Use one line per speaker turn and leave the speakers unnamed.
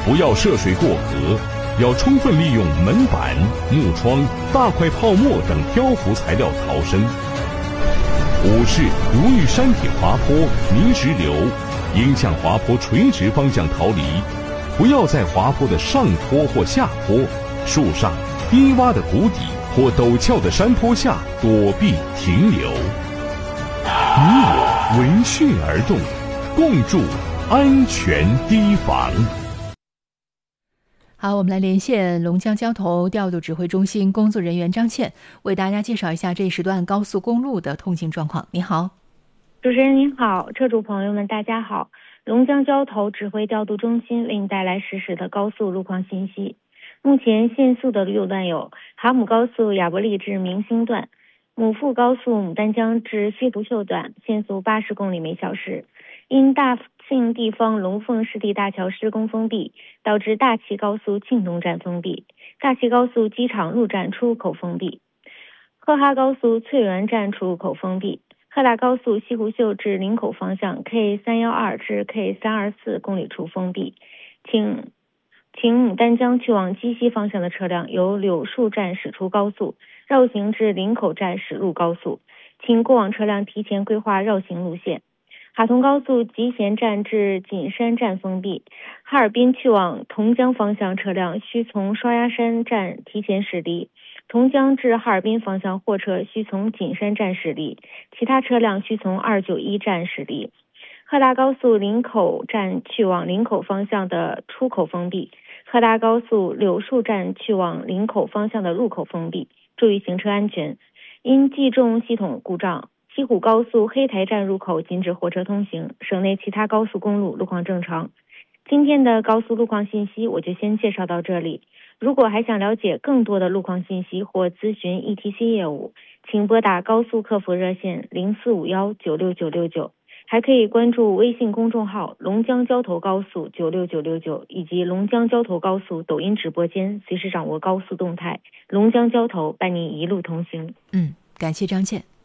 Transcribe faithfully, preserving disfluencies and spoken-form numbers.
不要涉水过河，要充分利用门板、木窗、大块泡沫等漂浮材料逃生。五是如遇山体滑坡、泥石流，应向滑坡垂直方向逃离，不要在滑坡的上坡或下坡、树上、低洼的谷底或陡峭的山坡下躲避停留。你我闻讯而动，共筑安全堤防。
好，我们来连线龙江交通调度指挥中心工作人员张倩，为大家介绍一下这一时段高速公路的通行状况。你好。
主持人您好，车主朋友们大家好，龙江交通指挥调度中心为您带来实时的高速路况信息。目前限速的路段有哈姆高速亚伯力至明星段、母富高速牡丹江至西湖秀段，限速八十公里每小时。因大庆地方龙凤湿地大桥施工封闭，导致大齐高速庆东站封闭，大齐高速机场入站出入口封闭，赫哈高速翠园站出入口封闭，赫大高速西湖秀至林口方向 K 三一二 至 K 三二四 公里处封闭。请请牡丹江去往鸡西方向的车辆由柳树站驶出高速，绕行至林口站驶入高速，请过往车辆提前规划绕行路线。哈同高速集贤站至锦山站封闭，哈尔滨去往同江方向车辆需从双鸭山站提前驶离，同江至哈尔滨方向货车需从锦山站驶离，其他车辆需从二九一站驶离。赫大高速林口站去往林口方向的出口封闭，赫大高速柳树站去往林口方向的入口封闭，注意行车安全。因计重系统故障，西湖高速黑台站入口禁止货车通行，省内其他高速公路路况正常。今天的高速路况信息我就先介绍到这里，如果还想了解更多的路况信息或咨询 E T C 业务，请拨打高速客服热线零四五一九六九六九，还可以关注微信公众号龙江交投高速九六九六九以及龙江交投高速抖音直播间，随时掌握高速动态。龙江交投伴您一路同行。
嗯，感谢张倩。